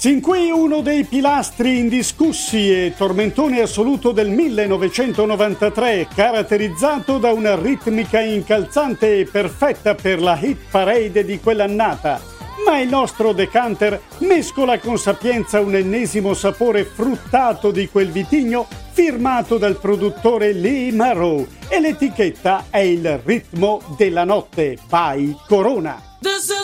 Sin qui uno dei pilastri indiscussi e tormentone assoluto del 1993, caratterizzato da una ritmica incalzante e perfetta per la hit parade di quell'annata. Ma il nostro decanter mescola con sapienza un ennesimo sapore fruttato di quel vitigno firmato dal produttore Lee Marrow, e l'etichetta è il ritmo della notte by Corona.